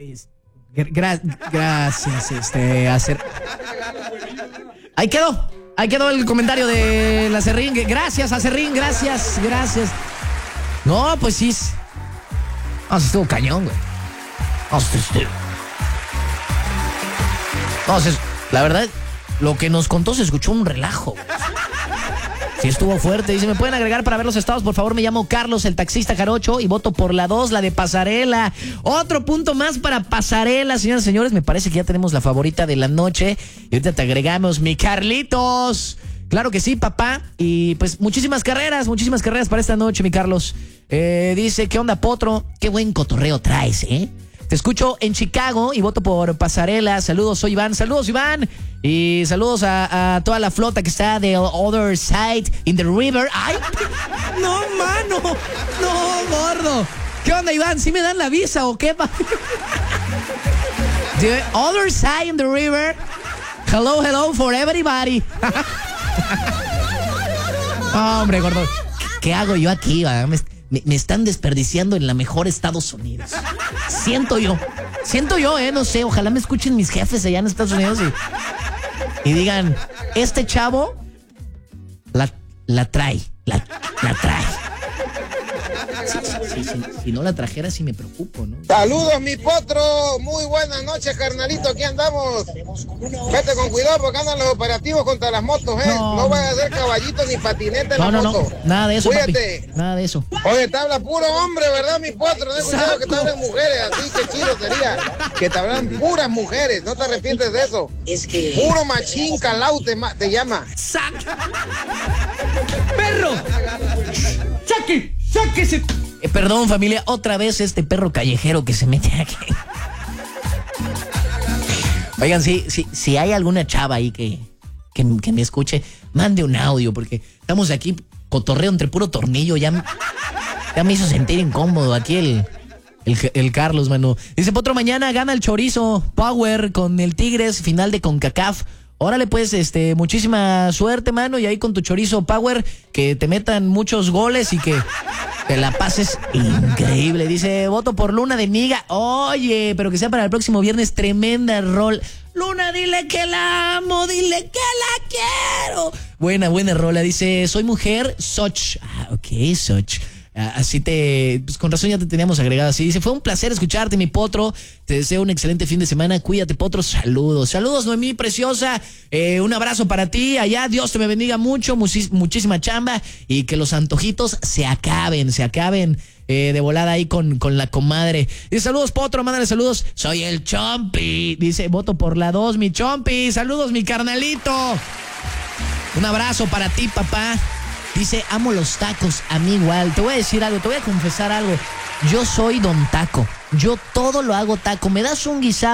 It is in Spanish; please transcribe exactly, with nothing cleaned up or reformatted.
gra- gracias, este, hacer. Ahí quedó, ahí quedó el comentario de la Acerrín. Gracias, Acerrín, gracias, gracias. No, pues sí. No, se estuvo cañón, güey. No, se estuvo. No, se... la verdad, lo que nos contó se escuchó un relajo. Sí estuvo fuerte. Dice, ¿me pueden agregar para ver los estados? Por favor, me llamo Carlos, el taxista jarocho, y voto por la dos, la de Pasarela. Otro punto más para Pasarela, señoras y señores. Me parece que ya tenemos la favorita de la noche. Y ahorita te agregamos, mi Carlitos. Claro que sí, papá. Y pues muchísimas carreras, muchísimas carreras para esta noche, mi Carlos. Eh, dice, ¿qué onda, Potro? Qué buen cotorreo traes, ¿eh? Te escucho en Chicago y voto por Pasarela. Saludos, soy Iván. Saludos, Iván. Y saludos a, a toda la flota que está de Other Side in the River. ¡Ay! ¡No, mano! ¡No, gordo! ¿Qué onda, Iván? ¿Sí me dan la visa o qué? The Other Side in the River. Hello, hello for everybody. Oh, hombre, gordo. ¿Qué hago yo aquí, va? Me, me, me están desperdiciando en la mejor Estados Unidos. Siento yo. Siento yo, eh, no sé. Ojalá me escuchen mis jefes allá en Estados Unidos y, y digan, este chavo la, la trae. La, la trae. Sí, sí, sí, si no la trajera, sí me preocupo, ¿no? Saludos, mi Potro. Muy buenas noches, carnalito. Aquí andamos. Vete con cuidado porque andan los operativos contra las motos, ¿eh? No, no vayas a hacer caballito ni patinete en no, la no, moto. No, nada de eso, Cuídate. Papi. Nada de eso. Oye, te habla puro hombre, ¿verdad, mi Potro? No he escuchado que te hablen mujeres, así que chido sería que te hablan puras mujeres. No te arrepientes de eso. Es que... Puro machín calao te, te llama. ¡Sac! ¡Perro! ¡Saque! ¡Sáquese! Eh, perdón, familia, otra vez este perro callejero que se mete aquí. Oigan, si, si, si hay alguna chava ahí que, que, que me escuche, mande un audio, porque estamos aquí cotorreo entre puro tornillo. Ya, ya me hizo sentir incómodo aquí el, el, el Carlos, mano. Dice, Potro, mañana gana el Chorizo Power con el Tigres, final de CONCACAF. Órale, pues, este, muchísima suerte, mano, y ahí con tu Chorizo Power, que te metan muchos goles y que te la pases increíble. Dice, voto por Luna de Miga. Oye, pero que sea para el próximo viernes, tremenda rol. Luna, dile que la amo, dile que la quiero. Buena, buena rola. Dice, soy mujer, Soch. Ah, ok, Soch. Así te, pues con razón ya te teníamos agregado así. Dice, fue un placer escucharte, mi Potro. Te deseo un excelente fin de semana. Cuídate, Potro. Saludos. Saludos, Noemí preciosa. Eh, un abrazo para ti allá. Dios te me bendiga mucho. Muchis, muchísima chamba. Y que los antojitos se acaben, se acaben eh, de volada ahí con, con la comadre. Dice, saludos, Potro. Mándale saludos. Soy el Chompi. Dice, voto por la dos, mi Chompi. Saludos, mi carnalito. Un abrazo para ti, papá. Dice, amo los tacos, a mí igual. Te voy a decir algo, te voy a confesar algo. Yo soy don taco. Yo todo lo hago taco. Me das un guisado.